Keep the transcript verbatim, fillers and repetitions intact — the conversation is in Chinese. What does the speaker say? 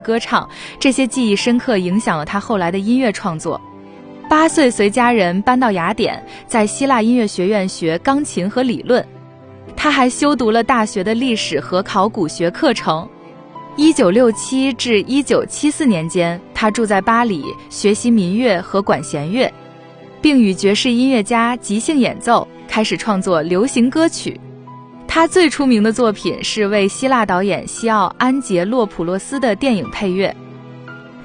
歌唱，这些记忆深刻影响了他后来的音乐创作。八岁随家人搬到雅典，在希腊音乐学院学钢琴和理论。他还修读了大学的历史和考古学课程。一九六七至一九七四年间，他住在巴黎，学习民乐和管弦乐，并与爵士音乐家即兴演奏，开始创作流行歌曲。他最出名的作品是为希腊导演西奥·安杰洛普洛斯的电影配乐。